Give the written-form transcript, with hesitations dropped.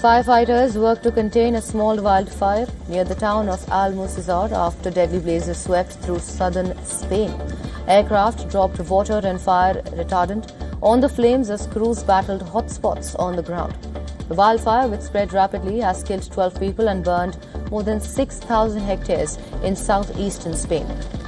Firefighters worked to contain a small wildfire near the town of Almussafes after deadly blazes swept through southern Spain. Aircraft dropped water and fire retardant on the flames as crews battled hotspots on the ground. The wildfire, which spread rapidly, has killed 12 people and burned more than 6,000 hectares in southeastern Spain.